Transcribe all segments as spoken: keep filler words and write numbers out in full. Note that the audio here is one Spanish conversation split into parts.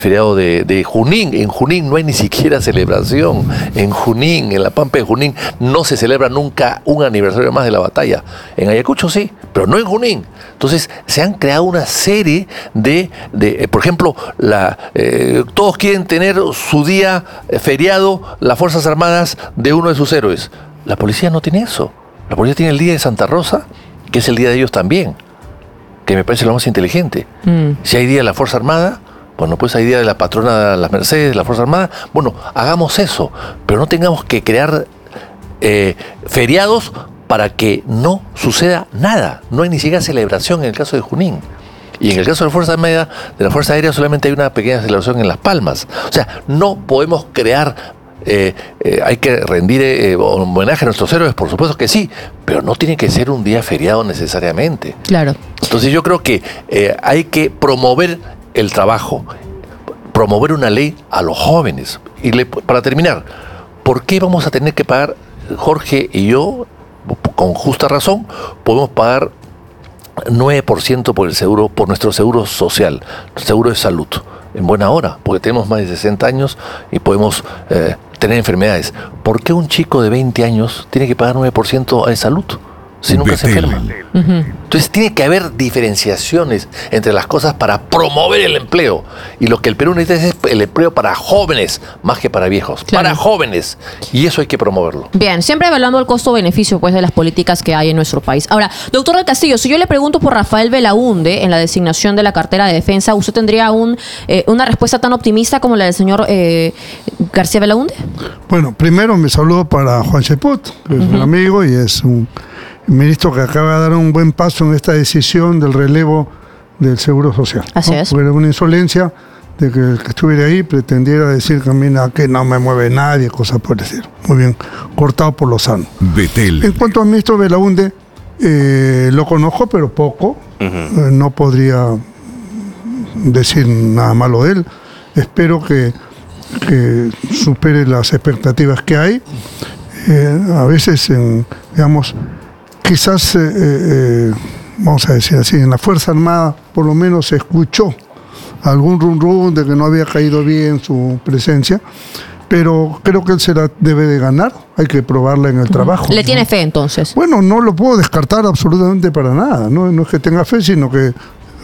feriado de, de Junín. En Junín no hay ni siquiera celebración. En Junín, en la Pampa de Junín, no se celebra nunca un aniversario más de la batalla. En Ayacucho sí, pero no en Junín. Entonces se han creado una serie de, de eh, por ejemplo, la, eh, todos quieren tener su día eh, feriado, las Fuerzas Armadas, de uno de sus héroes. La policía no tiene eso. La policía tiene el día de Santa Rosa, que es el día de ellos también, que me parece lo más inteligente. Mm. Si hay día de la Fuerza Armada, bueno, pues hay día de la patrona de las Mercedes, de la Fuerza Armada. Bueno, hagamos eso, pero no tengamos que crear eh, feriados para que no suceda nada. No hay ni siquiera celebración en el caso de Junín. Y en el caso de la Fuerza Armada, de la Fuerza Aérea, solamente hay una pequeña celebración en Las Palmas. O sea, no podemos crear, eh, eh, hay que rendir eh, homenaje a nuestros héroes, por supuesto que sí, pero no tiene que ser un día feriado necesariamente. Claro. Entonces yo creo que eh, hay que promover el trabajo, promover una ley a los jóvenes. Y le, para terminar, ¿por qué vamos a tener que pagar, Jorge y yo, con justa razón, podemos pagar nueve por ciento por el seguro, por nuestro seguro social, seguro de salud, en buena hora, porque tenemos más de sesenta años y podemos eh, tener enfermedades? ¿Por qué un chico de veinte años tiene que pagar nueve por ciento de salud si nunca se enferma? Uh-huh. Entonces tiene que haber diferenciaciones entre las cosas para promover el empleo. Y lo que el Perú necesita es el empleo para jóvenes, más que para viejos. Claro. Para jóvenes. Y eso hay que promoverlo. Bien, siempre evaluando el costo-beneficio pues, de las políticas que hay en nuestro país. Ahora, doctor del Castillo, si yo le pregunto por Rafael Belaúnde en la designación de la cartera de defensa, ¿usted tendría un, eh, una respuesta tan optimista como la del señor eh, García Belaúnde? Bueno, primero me saludo para Juan Cheput, que es uh-huh. un amigo y es un ministro que acaba de dar un buen paso en esta decisión del relevo del Seguro Social. Así ¿no? es. Porque era una insolencia de que el que estuviera ahí pretendiera decir que a mí que no me mueve nadie, cosas por decir. Muy bien, cortado por lo sano. Betel. En cuanto al ministro Belaúnde, eh, lo conozco, pero poco. Uh-huh. eh, no podría decir nada malo de él. Espero que, que supere las expectativas que hay. Eh, a veces, en, digamos, quizás, eh, eh, vamos a decir así, en la Fuerza Armada por lo menos se escuchó algún rum rum de que no había caído bien su presencia, pero creo que él se la debe de ganar, hay que probarla en el trabajo. ¿Le ¿no? tiene fe entonces? Bueno, no lo puedo descartar absolutamente para nada, no, no es que tenga fe, sino que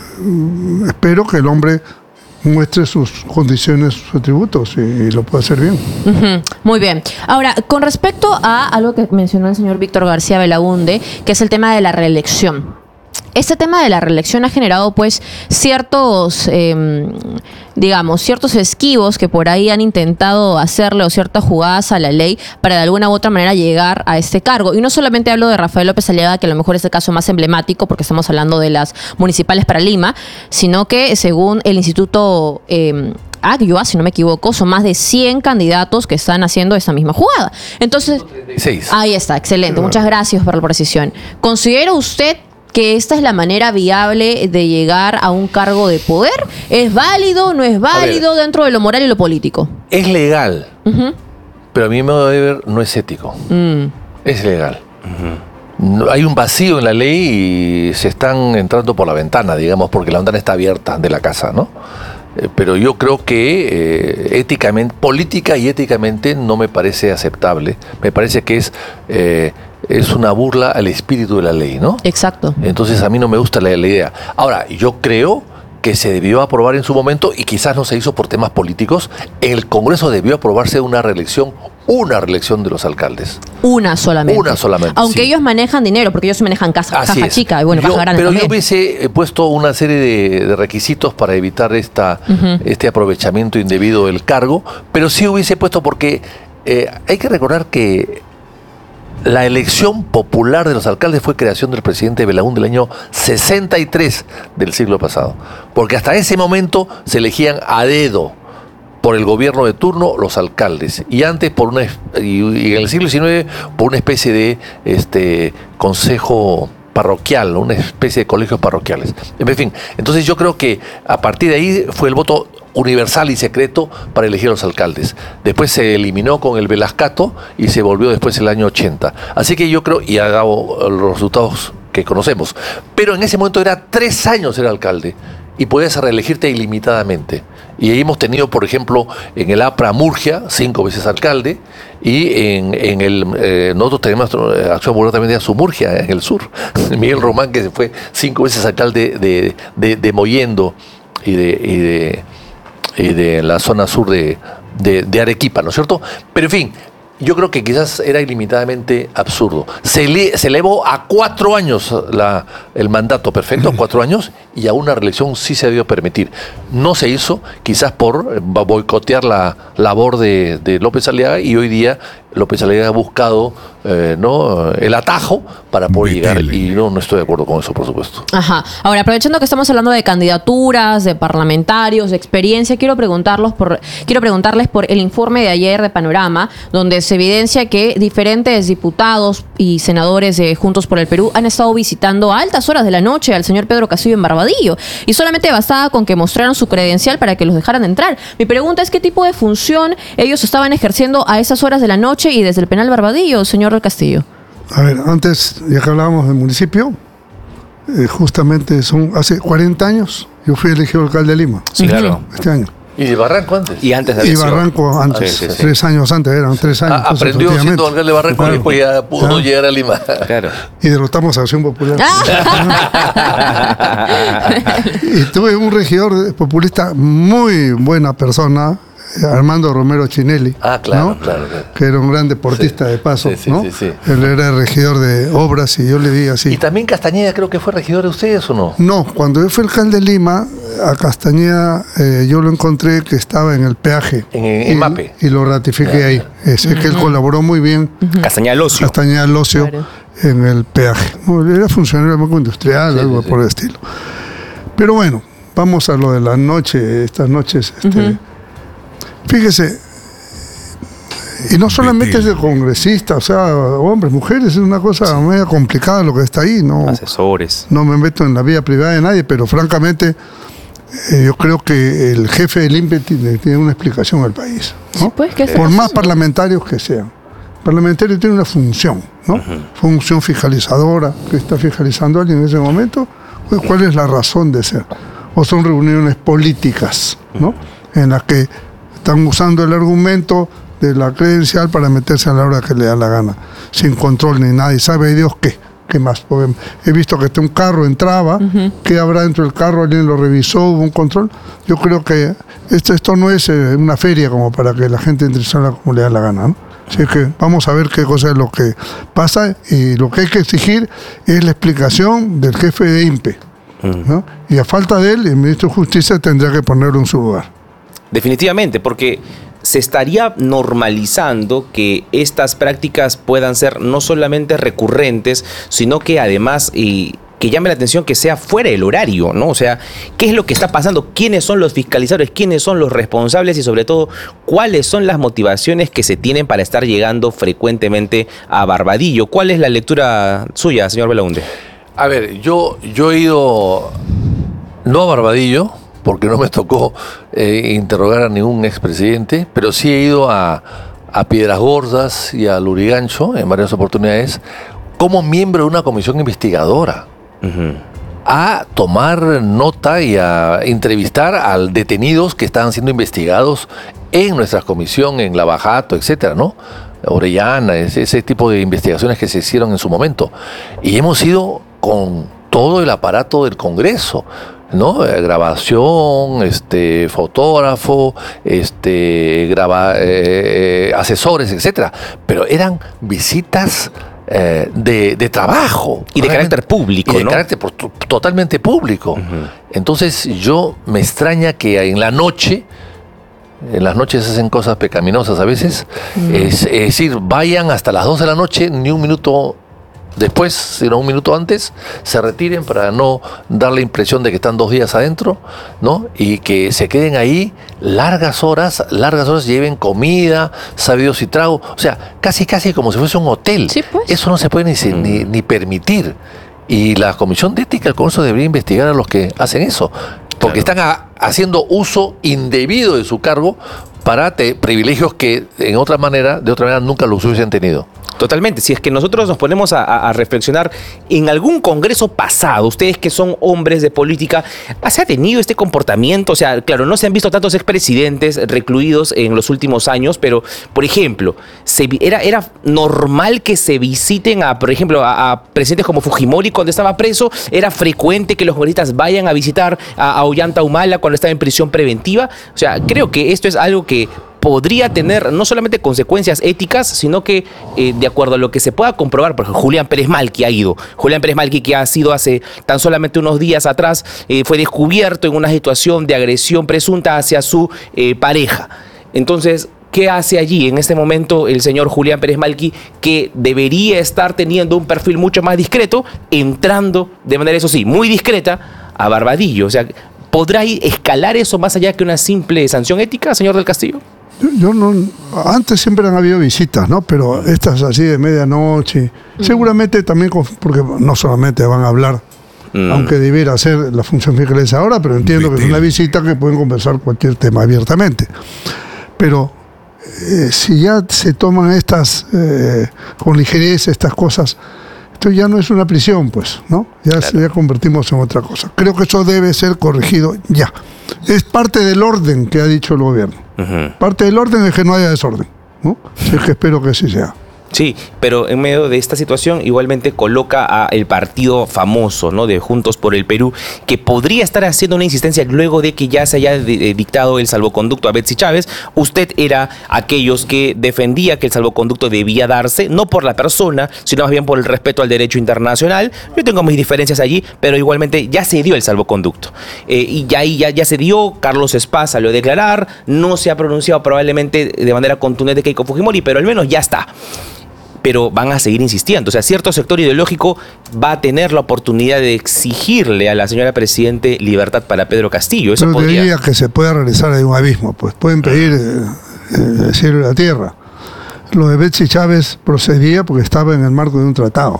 um, espero que el hombre muestre sus condiciones, sus atributos y, y lo puede hacer bien. Uh-huh. Muy bien. Ahora, con respecto a algo que mencionó el señor Víctor García Belaúnde, que es el tema de la reelección. Este tema de la reelección ha generado pues ciertos, eh, digamos, ciertos esquivos que por ahí han intentado hacerle o ciertas jugadas a la ley para de alguna u otra manera llegar a este cargo. Y no solamente hablo de Rafael López Aliaga, que a lo mejor es el caso más emblemático porque estamos hablando de las municipales para Lima, sino que según el Instituto eh, Agua, si no me equivoco, son más de cien candidatos que están haciendo esta misma jugada. Entonces, treinta y seis. Ahí está, excelente. Muchas gracias por la precisión. ¿Considera usted que esta es la manera viable de llegar a un cargo de poder? ¿Es válido, no es válido dentro de lo moral y lo político? Es legal, uh-huh. pero a mi modo de ver no es ético. Mm. Es legal. Uh-huh. No, hay un vacío en la ley y se están entrando por la ventana, digamos, porque la ventana está abierta de la casa, ¿no? Eh, pero yo creo que eh, éticamente, política y éticamente no me parece aceptable. Me parece que es... Eh, es una burla al espíritu de la ley, ¿no? Exacto. Entonces a mí no me gusta la, la idea. Ahora, yo creo que se debió aprobar en su momento y quizás no se hizo por temas políticos. En el Congreso debió aprobarse una reelección, una reelección de los alcaldes. Una solamente. Una solamente. Aunque sí. ellos manejan dinero, porque ellos manejan caja, caja chica y bueno, yo, caja grande pero también. yo hubiese puesto una serie de, de requisitos para evitar esta, uh-huh. este aprovechamiento indebido del cargo, pero sí hubiese puesto porque eh, hay que recordar que la elección popular de los alcaldes fue creación del presidente Belaúnde del año sesenta y tres del siglo pasado. Porque hasta ese momento se elegían a dedo por el gobierno de turno los alcaldes. Y antes, por una y, y en el siglo diecinueve, por una especie de este consejo parroquial, una especie de colegios parroquiales. En fin, entonces yo creo que a partir de ahí fue el voto universal y secreto para elegir a los alcaldes. Después se eliminó con el Velascato y se volvió después el año ochenta. Así que yo creo, y ha dado los resultados que conocemos. Pero en ese momento era tres años el alcalde. y podías reelegirte ilimitadamente. Y ahí hemos tenido, por ejemplo, en el APRA Murgia, cinco veces alcalde, y en, en el eh, nosotros tenemos eh, Acción Popular también de Sumurgia, en el sur. Miguel Román, que se fue cinco veces alcalde de, de, de Mollendo y de, y de, y de la zona sur de, de, de Arequipa, ¿no es cierto? Pero en fin, yo creo que quizás era ilimitadamente absurdo. Se, le, se elevó a cuatro años la, el mandato perfecto, cuatro años, y a una reelección sí se debió permitir. No se hizo, quizás por boicotear la labor de, de López Aliaga, y hoy día López Aliaga ha buscado eh, ¿no? el atajo para poder llegar, y no, no estoy de acuerdo con eso, por supuesto. Ajá. Ahora, aprovechando que estamos hablando de candidaturas, de parlamentarios, de experiencia, quiero preguntarlos por, quiero preguntarles por el informe de ayer de Panorama, donde se evidencia que diferentes diputados y senadores de Juntos por el Perú han estado visitando a altas horas de la noche al señor Pedro Castillo en Barbadillo, y solamente bastaba con que mostraran su credencial para que los dejaran entrar. Mi pregunta es, ¿qué tipo de función ellos estaban ejerciendo a esas horas de la noche y desde el penal Barbadillo, señor Castillo? A ver, antes, ya que hablábamos del municipio, eh, justamente son hace cuarenta años, yo fui elegido alcalde de Lima. Sí, claro. Este año. ¿Y de Barranco antes? Y antes de Y Barranco antes, Sí, sí, sí. tres años antes, eran tres años. Ah, aprendió siendo alcalde de Barranco, Claro. y después ya pudo Claro. llegar a Lima. Claro. Y derrotamos a Acción Popular. Ah. Y tuve un regidor populista muy buena persona, Armando Romero Chinelli. Ah, claro, ¿no? claro, claro. Que era un gran deportista Sí. de paso. Sí, sí, ¿no? sí, sí. Él era el regidor de obras y yo le di así. Y también Castañeda creo que fue regidor de ustedes, ¿o no? No, cuando yo fui alcalde de Lima, a Castañeda eh, yo lo encontré que estaba en el peaje. En- en y, MAPE. Y lo ratifiqué ahí. Eh, sé que él colaboró muy bien, Castañeda Locio. Castañeda Locio, Claro. en el peaje. No, él era funcionario del Banco Industrial, Sí, algo sí, por el estilo. Pero bueno, vamos a lo de la noche, estas noches. Este, Fíjese, y no solamente es de congresistas, o sea, hombres, mujeres, es una cosa media complicada lo que está ahí, ¿no? Asesores. No me meto en la vida privada de nadie, pero francamente eh, yo creo que el jefe del I N P E tiene, tiene una explicación al país, ¿no? Sí, pues, ¿qué Por hacemos? más parlamentarios que sean. El parlamentario tiene una función, ¿no? Función fiscalizadora, que está fiscalizando a alguien en ese momento. Pues, ¿cuál es la razón de ser? O son reuniones políticas, ¿no? En las que están usando el argumento de la credencial para meterse a la hora que le da la gana, sin control ni nadie sabe Dios qué, qué más. Porque he visto que este un carro entraba, uh-huh. ¿Qué habrá dentro del carro? Alguien lo revisó, hubo un control. Yo creo que esto, esto no es eh, una feria como para que la gente entre sola como le da la gana, ¿no? Así que vamos a ver qué cosa es lo que pasa, y lo que hay que exigir es la explicación del jefe de I N P E, ¿no? Y a falta de él, el ministro de Justicia tendrá que ponerlo en su lugar. Definitivamente, porque se estaría normalizando que estas prácticas puedan ser no solamente recurrentes, sino que además y que llame la atención que sea fuera del horario, ¿no? O sea, ¿qué es lo que está pasando? ¿Quiénes son los fiscalizadores? ¿Quiénes son los responsables? Y sobre todo, ¿cuáles son las motivaciones que se tienen para estar llegando frecuentemente a Barbadillo? ¿Cuál es la lectura suya, señor Belaunde? A ver, yo, yo he ido no a Barbadillo, porque no me tocó eh, interrogar a ningún expresidente, pero sí he ido a, a Piedras Gordas y a Lurigancho en varias oportunidades como miembro de una comisión investigadora, uh-huh. a tomar nota y a entrevistar a detenidos que estaban siendo investigados en nuestra comisión, en Lavajato, etcétera, ¿no? Orellana, ese, ese tipo de investigaciones que se hicieron en su momento. Y hemos ido con todo el aparato del Congreso, ¿no? Eh, grabación, este, fotógrafo, este, graba, eh, asesores, etcétera. Pero eran visitas eh, de, de trabajo. Y de carácter público, y de ¿no? carácter totalmente público. Uh-huh. Entonces yo me extraña que en la noche, en las noches hacen cosas pecaminosas a veces, uh-huh. es, es decir, vayan hasta las dos de la noche, ni un minuto después, sino un minuto antes, se retiren para no dar la impresión de que están dos días adentro, ¿no? Y que se queden ahí largas horas, largas horas, lleven comida, sabidos y trago, o sea, casi casi como si fuese un hotel. Sí, pues. Eso no se puede ni, mm. ni, ni permitir. Y la Comisión de Ética del Congreso debería investigar a los que hacen eso, porque claro. están a, haciendo uso indebido de su cargo para te, privilegios que en otra manera, de otra manera nunca los hubiesen tenido. Totalmente. Si es que nosotros nos ponemos a, a, a reflexionar en algún congreso pasado, ustedes que son hombres de política, ¿se ha tenido este comportamiento? O sea, claro, no se han visto tantos expresidentes recluidos en los últimos años, pero, por ejemplo, se, era, era normal que se visiten a, por ejemplo, a, a presidentes como Fujimori cuando estaba preso. Era frecuente que los congresistas vayan a visitar a, a Ollanta Humala cuando estaba en prisión preventiva. O sea, creo que esto es algo que podría tener no solamente consecuencias éticas, sino que eh, de acuerdo a lo que se pueda comprobar, por ejemplo, Julián Pérez Malqui ha ido. Julián Pérez Malqui, que ha sido hace tan solamente unos días atrás, eh, fue descubierto en una situación de agresión presunta hacia su eh, pareja. Entonces, ¿qué hace allí en este momento el señor Julián Pérez Malqui, que debería estar teniendo un perfil mucho más discreto, entrando de manera, eso sí, muy discreta a Barbadillo? O sea, ¿podrá escalar eso más allá que una simple sanción ética, señor del Castillo? Yo, yo no, antes siempre han habido visitas, ¿no? Pero estas así de medianoche, mm. seguramente también, porque no solamente van a hablar, mm. aunque debiera ser la función fiscal es ahora, pero entiendo que es una visita que pueden conversar cualquier tema abiertamente. Pero eh, si ya se toman estas, eh, con ligereza, estas cosas, esto ya no es una prisión, pues, ¿no? Ya, claro. ya convertimos en otra cosa. Creo que eso debe ser corregido ya. Es parte del orden que ha dicho el gobierno. Uh-huh. Parte del orden es que no haya desorden, ¿no? Así es que espero que así sea. Sí, pero en medio de esta situación igualmente coloca a el partido famoso, ¿no?, de Juntos por el Perú, que podría estar haciendo una insistencia luego de que ya se haya de, dictado el salvoconducto a Betsy Chávez. Usted era aquellos que defendía que el salvoconducto debía darse, no por la persona, sino más bien por el respeto al derecho internacional. Yo tengo mis diferencias allí, pero igualmente ya se dio el salvoconducto. Eh, y ya, ya, ya se dio, Carlos Spa salió a declarar, no se ha pronunciado probablemente de manera contundente Keiko Fujimori, pero al menos ya está. Pero van a seguir insistiendo. O sea, cierto sector ideológico va a tener la oportunidad de exigirle a la señora Presidente libertad para Pedro Castillo. Eso Pero podría... diría que se puede realizar de un abismo, pues pueden pedir eh, el cielo y la tierra. Lo de Betsy Chávez procedía porque estaba en el marco de un tratado.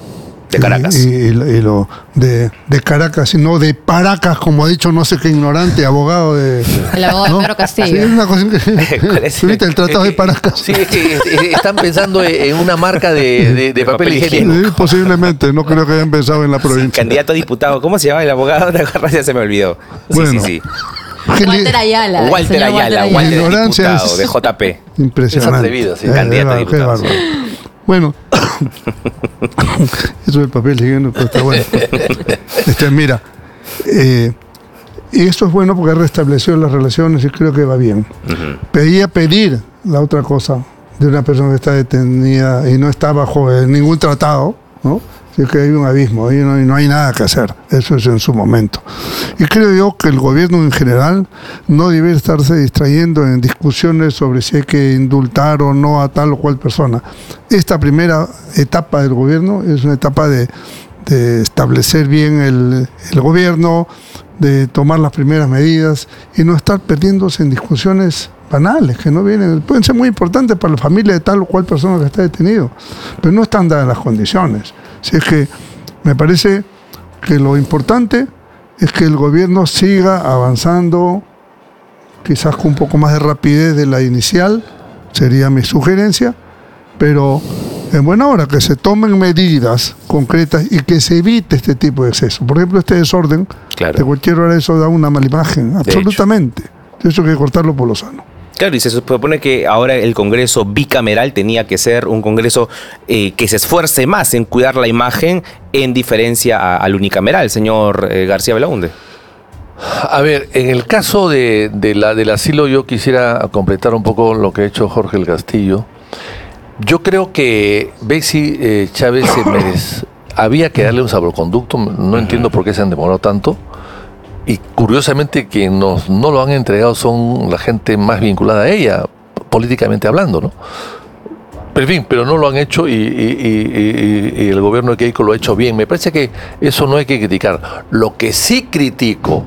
De Caracas. Y, y, y lo de, de Caracas, y no de Paracas, como ha dicho no sé qué ignorante abogado de... El abogado ¿no? de Pedro Castillo. Sí, es una cosa que... ¿Viste el tratado de Paracas? Sí, es que están pensando en una marca de, de, de papel higiénico. Sí, posiblemente, no creo que hayan pensado en la provincia. Sí, candidato a diputado, ¿cómo se llama el abogado? Ya se me olvidó. Sí, bueno, sí, sí. Walter Ayala. Walter Ayala, Walter diputado de J P. Impresionante. Es atrevido, sí. Eh, Candidato a diputado. Sí. Bueno, eso del papel higiénico está bueno. Este, mira, eh, y esto es bueno porque ha restablecido las relaciones y creo que va bien. Uh-huh. Pedía pedir la otra cosa de una persona que está detenida y no está bajo eh, ningún tratado, ¿no? Es que hay un abismo y no, y no hay nada que hacer. Eso es en su momento. Y creo yo que el gobierno en general no debe estarse distrayendo en discusiones sobre si hay que indultar o no a tal o cual persona. Esta primera etapa del gobierno es una etapa de, de establecer bien el, el gobierno, de tomar las primeras medidas y no estar perdiéndose en discusiones banales que no vienen, pueden ser muy importantes para la familia de tal o cual persona que está detenido, pero no están dadas las condiciones. Así es que me parece que lo importante es que el gobierno siga avanzando, quizás con un poco más de rapidez de la inicial, sería mi sugerencia, pero en buena hora que se tomen medidas concretas y que se evite este tipo de exceso. Por ejemplo, este desorden, claro, de cualquier hora eso da una mala imagen, absolutamente. Eso hay que cortarlo por lo sano. Claro, y se supone que ahora el Congreso bicameral tenía que ser un Congreso eh, que se esfuerce más en cuidar la imagen en diferencia a, al unicameral, señor eh, García Belaúnde. A ver, en el caso de, de la, del asilo yo quisiera completar un poco lo que ha hecho Jorge el Castillo. Yo creo que Betsy eh, Chávez se merece, había que darle un salvoconducto, no entiendo por qué se han demorado tanto. Y curiosamente que nos, no lo han entregado son la gente más vinculada a ella, políticamente hablando, ¿no? Pero en fin, pero no lo han hecho y, y, y, y, y el gobierno de Keiko lo ha hecho bien. Me parece que eso no hay que criticar. Lo que sí critico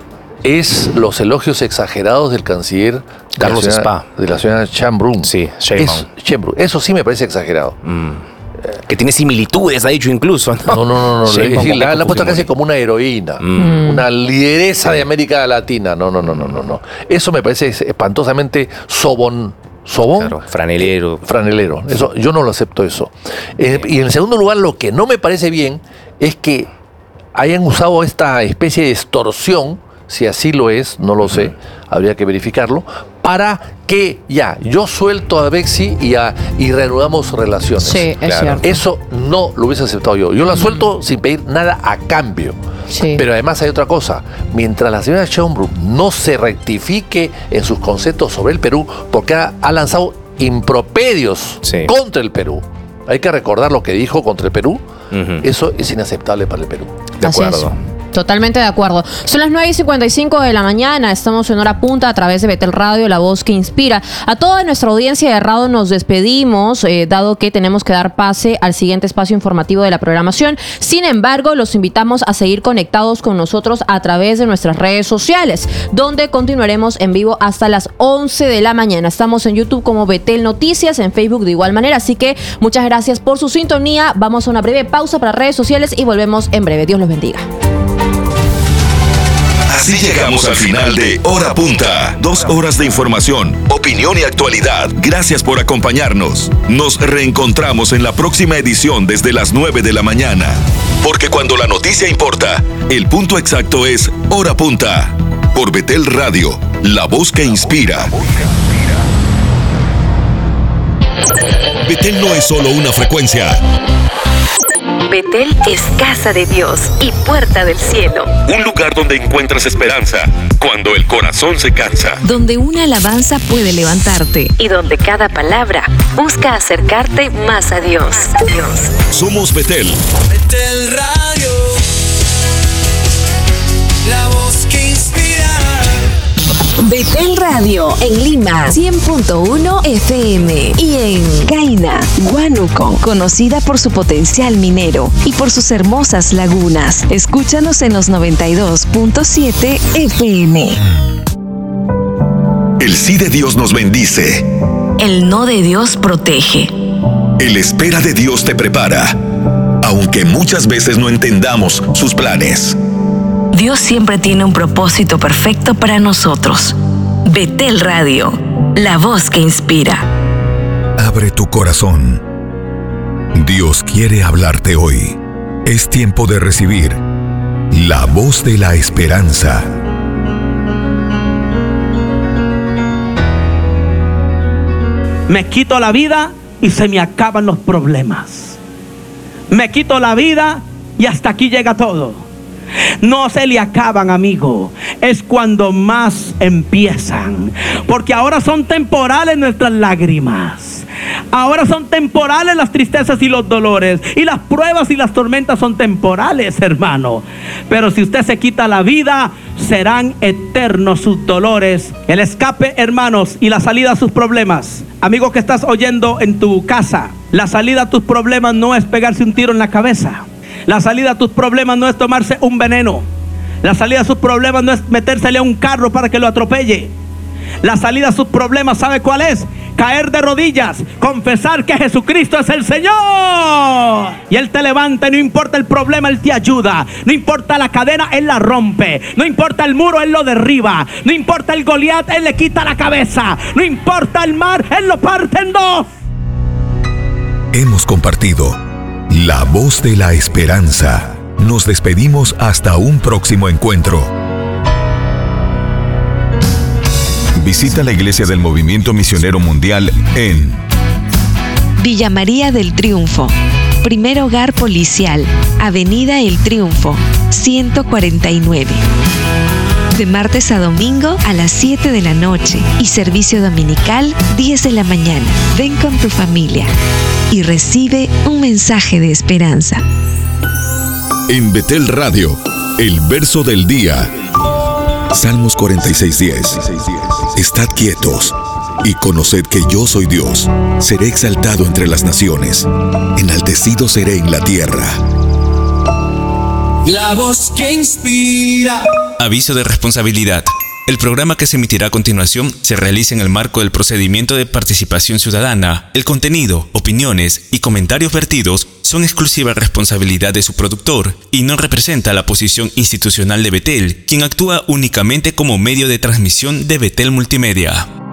es los elogios exagerados del canciller Carlos de la Spa, de la señora Chambrun. Sí, es, Chambrun. Eso sí me parece exagerado. Mm. Que tiene similitudes, ha dicho incluso, ¿no? No, no, no, no. Es decir, la, la ha puesto casi como una heroína, mm. una lideresa sí. de América Latina. No, no, no, no, no, no. Eso me parece espantosamente sobon, sobón, claro, franelero. franelero. Eso, yo no lo acepto eso. Eh, y en segundo lugar, lo que no me parece bien es que hayan usado esta especie de extorsión, si así lo es, no lo sé, habría que verificarlo, para que ya, yo suelto a Bexi y, a, y reanudamos relaciones. Sí, es Claro. cierto. Eso no lo hubiese aceptado yo. Yo la suelto sin pedir nada a cambio. Sí. Pero además hay otra cosa. Mientras la señora Schönbrunn no se rectifique en sus conceptos sobre el Perú, porque ha, ha lanzado improperios Sí. contra el Perú. Hay que recordar lo que dijo contra el Perú. Ujú. Eso es inaceptable para el Perú. De Así es. acuerdo. Totalmente de acuerdo. Son las nueve y cincuenta y cinco de la mañana. Estamos en hora punta a través de Betel Radio, la voz que inspira. A toda nuestra audiencia de radio nos despedimos, eh, dado que tenemos que dar pase al siguiente espacio informativo de la programación. Sin embargo, los invitamos a seguir conectados con nosotros a través de nuestras redes sociales, donde continuaremos en vivo hasta las once de la mañana. Estamos en YouTube como Betel Noticias, en Facebook de igual manera. Así que muchas gracias por su sintonía. Vamos a una breve pausa para redes sociales y volvemos en breve. Dios los bendiga. Así llegamos al final de Hora Punta. Dos horas de información, opinión y actualidad. Gracias por acompañarnos. Nos reencontramos en la próxima edición desde las nueve de la mañana. Porque cuando la noticia importa, el punto exacto es Hora Punta. Por Betel Radio, la voz que inspira. Betel no es solo una frecuencia. Betel es casa de Dios y puerta del cielo, Un lugar donde encuentras esperanza cuando el corazón se cansa. donde una alabanza puede levantarte y donde cada palabra busca acercarte más a Dios. Dios. Somos Betel. Betel Radio, la voz que inspira. Betel Radio en Lima, cien punto uno F M, y en Caina, Huánuco, conocida por su potencial minero y por sus hermosas lagunas. Escúchanos en los noventa y dos punto siete F M. El sí de Dios nos bendice. El no de Dios protege. El espera de Dios te prepara, aunque muchas veces no entendamos sus planes. Dios siempre tiene un propósito perfecto para nosotros. Betel Radio, la voz que inspira. Abre tu corazón. Dios quiere hablarte hoy. Es tiempo de recibir la voz de la esperanza. Me quito la vida y se me acaban los problemas. Me quito la vida y hasta aquí llega todo. No se le acaban, amigo. Es cuando más empiezan. Porque ahora son temporales nuestras lágrimas. Ahora son temporales las tristezas y los dolores. Y las pruebas y las tormentas son temporales, hermano. Pero si usted se quita la vida, serán eternos sus dolores. El escape, hermanos, y la salida a sus problemas. Amigo que estás oyendo en tu casa, la salida a tus problemas no es pegarse un tiro en la cabeza. La salida a tus problemas no es tomarse un veneno. La salida a sus problemas no es metérsele a un carro para que lo atropelle. La salida a sus problemas, ¿sabe cuál es? Caer de rodillas, confesar que Jesucristo es el Señor. Y Él te levanta, y no importa el problema, Él te ayuda. No importa la cadena, Él la rompe. No importa el muro, Él lo derriba. No importa el Goliat, Él le quita la cabeza. No importa el mar, Él lo parte en dos. Hemos compartido la voz de la esperanza. Nos despedimos hasta un próximo encuentro. Visita la Iglesia del Movimiento Misionero Mundial en Villa María del Triunfo, primer hogar policial, Avenida El Triunfo, ciento cuarenta y nueve. De martes a domingo a las siete de la noche y servicio dominical diez de la mañana. Ven con tu familia y recibe un mensaje de esperanza. En Betel Radio, el verso del día. Salmos cuarenta y seis diez. Estad quietos y conoced que yo soy Dios. Seré exaltado entre las naciones, enaltecido seré en la tierra. La voz que inspira. Aviso de responsabilidad. El programa que se emitirá a continuación se realiza en el marco del procedimiento de participación ciudadana. El contenido, opiniones y comentarios vertidos son exclusiva responsabilidad de su productor y no representa la posición institucional de Betel, quien actúa únicamente como medio de transmisión de Betel Multimedia.